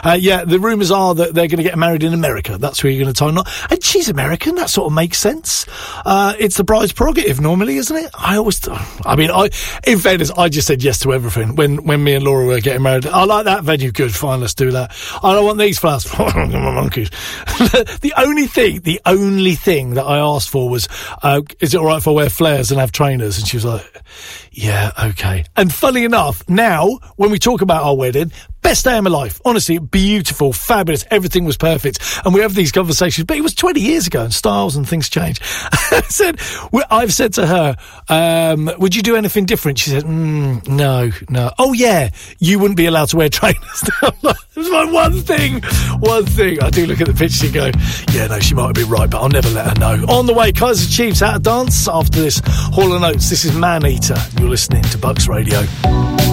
Yeah, the rumours are that they're going to get married in America. That's where you're going to tie a knot. And she's American. That sort of makes sense. It's the bride's prerogative normally, isn't it? In fairness, I just said yes to everything when me and Laura were getting married. I like that venue. Good, fine, let's do that. I don't want these flowers. Monkeys. The only thing that I asked for was, is it all right if I wear flares and have trainers? And she was like, yeah, okay. And funny enough, now, when we talk about our wedding, best day of my life. Honestly, beautiful, fabulous. Everything was perfect. And we have these conversations, but it was 20 years ago and styles and things change. I've said to her, would you do anything different? She said, no. Oh, yeah, you wouldn't be allowed to wear trainers. It was my one thing. I do look at the picture and go, yeah, no, she might have been right, but I'll never let her know. On the way, Kaiser Chiefs out of dance after this Hall & Oates. This is Man Eater. You're listening to Bucks Radio.